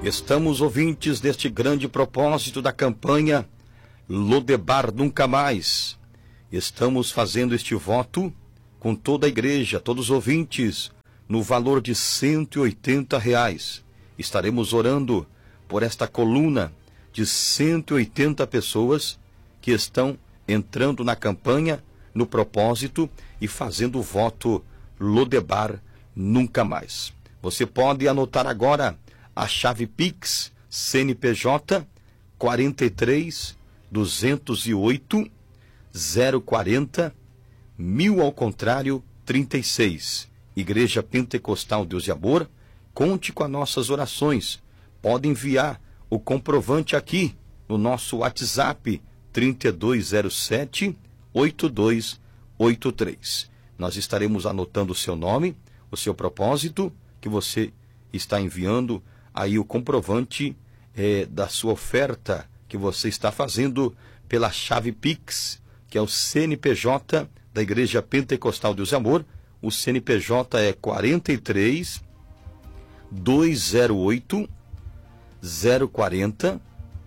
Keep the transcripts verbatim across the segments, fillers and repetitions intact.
Estamos ouvintes deste grande propósito da campanha Lodebar Nunca Mais. Estamos fazendo este voto com toda a igreja, todos os ouvintes, no valor de cento e oitenta reais. Estaremos orando por esta coluna de cento e oitenta pessoas que estão entrando na campanha, no propósito e fazendo o voto Lodebar Nunca Mais. Você pode anotar agora a chave Pix C N P J quarenta e três, duzentos e oito, zero quarenta, mil ao contrário, trinta e seis. Igreja Pentecostal Deus e Amor, conte com as nossas orações. Pode enviar o comprovante aqui no nosso WhatsApp trinta e dois zero sete, oitenta e dois oitenta e três. Nós estaremos anotando o seu nome, o seu propósito, que você está enviando aí o comprovante é, da sua oferta que você está fazendo pela chave Pix, que é o C N P J da Igreja Pentecostal Deus e Amor. O C N P J é quarenta e três, duzentos e oito, zero quarenta,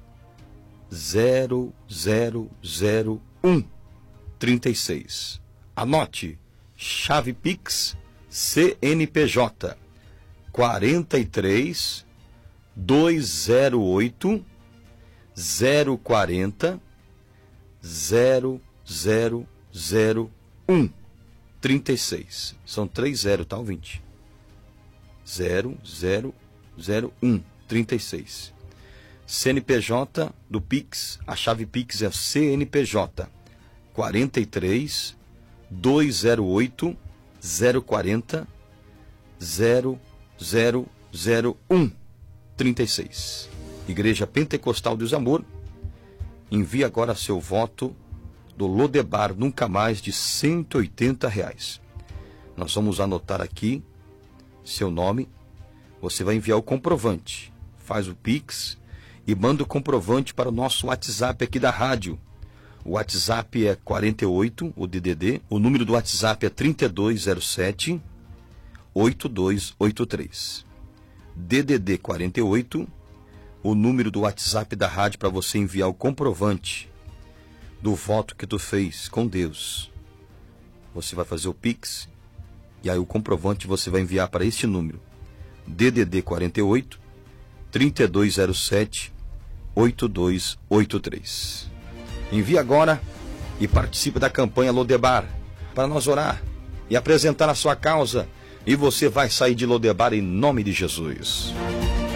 zero zero zero um, trinta e seis. Anote, chave Pix C N P J quarenta e três, duzentos e oito, zero quarenta, zero zero zero um, trinta e seis. São três zero, tá, ouvinte? zero zero zero um, trinta e seis. C N P J do Pix, a chave Pix é C N P J quarenta e três, duzentos e oito, zero quarenta, zero zero zero um, trinta e seis. Igreja Pentecostal Deus e Amor, envie agora seu voto do Lodebar Nunca Mais de cento e oitenta reais. Nós vamos anotar aqui seu nome. Você vai enviar o comprovante, faz o Pix e manda o comprovante para o nosso WhatsApp aqui da rádio. O WhatsApp é quarenta e oito, o D D D, o número do WhatsApp é trinta e dois zero sete, oitenta e dois oitenta e três. D D D quarenta e oito, o número do WhatsApp da rádio para você enviar o comprovante do voto que tu fez com Deus. Você vai fazer o Pix e aí o comprovante você vai enviar para este número. D D D quarenta e oito, trinta e dois zero sete, oitenta e dois oitenta e três. Envie agora e participe da campanha Lodebar para nós orar e apresentar a sua causa, e você vai sair de Lodebar em nome de Jesus.